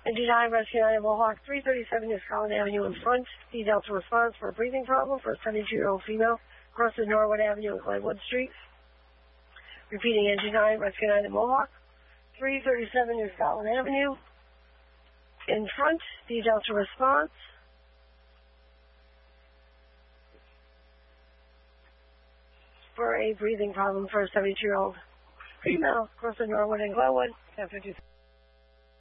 NG9, Rescue 9 Mohawk, 337 New Scotland Avenue in front. D Delta response for a breathing problem for a 72-year-old female. Crosses Norwood Avenue and Glenwood Street. Repeating NG9, Rescue 9 Mohawk, 337 New Scotland Avenue in front. D Delta response for a breathing problem for a 72-year-old female. Crossing Norwood and Glenwood. 10:52.